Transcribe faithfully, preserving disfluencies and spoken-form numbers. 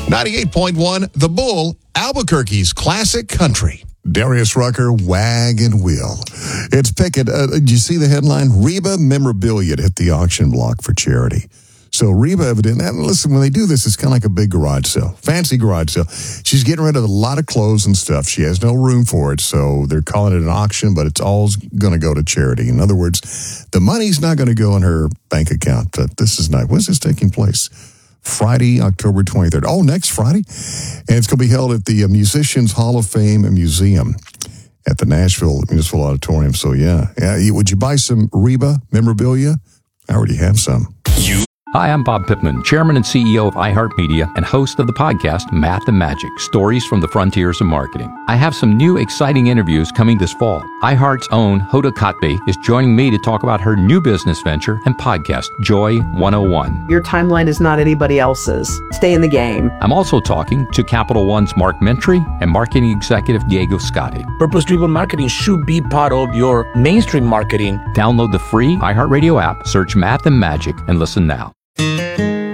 ninety-eight point one The Bull, Albuquerque's classic country. Darius Rucker, Wagon Wheel. It's Pickett. Uh, did you see the headline? Reba memorabilia to hit the auction block for charity. So Reba evidently, and listen, when they do this, it's kind of like a big garage sale, fancy garage sale. She's getting rid of a lot of clothes and stuff. She has no room for it, so they're calling it an auction, but it's all going to go to charity. In other words, the money's not going to go in her bank account. But this is not. When's this taking place? Friday, October twenty-third. Oh, next Friday? And it's going to be held at the Musicians Hall of Fame Museum at the Nashville Municipal Auditorium. So, yeah. yeah. Would you buy some Reba memorabilia? I already have some. You. Hi, I'm Bob Pittman, Chairman and C E O of iHeartMedia and host of the podcast Math and Magic, Stories from the Frontiers of Marketing. I have some new exciting interviews coming this fall. iHeart's own Hoda Kotb is joining me to talk about her new business venture and podcast, Joy one oh one. Your timeline is not anybody else's. Stay in the game. I'm also talking to Capital One's Mark Mentry and marketing executive Diego Scotti. Purpose-driven marketing should be part of your mainstream marketing. Download the free iHeartRadio app, search Math and Magic, and listen now.